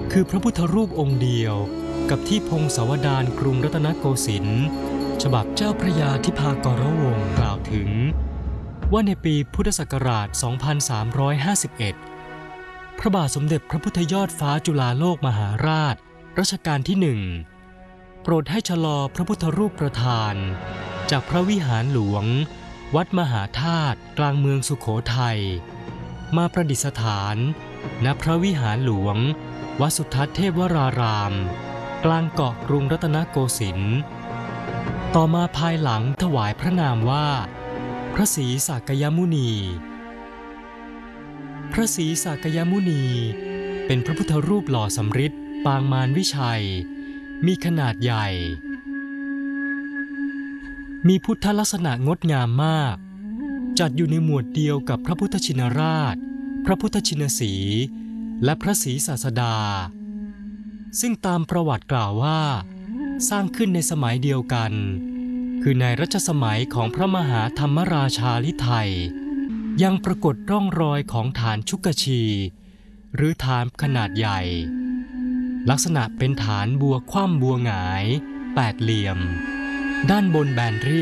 คือพระพุทธรูปองค์เดียวกับที่พงศาวดารกรุงรัตนโกสินทร์ฉบับเจ้าพระยาธิภากรวงศ์กล่าวถึงว่าในปีพุทธศักราช 2351 พระบาทสมเด็จพระพุทธยอดฟ้าจุฬาโลกมหาราชรัชกาลที่ 1 โปรดให้ชะลอพระพุทธรูปประธานจากพระวิหารหลวงวัดมหาธาตุกลางเมืองสุโขทัยมาประดิษฐานณพระวิหารหลวงวัดสุทัศน์เทพวรารามกลางเกาะกรุงรัตนโกสินทร์ต่อมาภายหลังถวายพระนามว่าพระศรีสากยมุนีพระศรีสากยมุนีเป็นพระพุทธรูปหล่อสำริดปางมารวิชัยมีขนาดใหญ่มีพุทธลักษณะงดงามมากจัดอยู่ในหมวดเดียวกับพระพุทธชินราชพระพุทธชินสีห์และพระศรีศาสดาซึ่งตามประวัติกล่าวว่าสร้างขึ้นในสมัยเดียวกันคือในรัชสมัยของพระมหาธรรมราชาลิไทยยังปรากฏร่องรอยของฐานชุกชีหรือฐานขนาดใหญ่ลักษณะเป็นฐานบัวคว่ำบัวหงายแปดเหลี่ยมด้านบนแบนเรียบ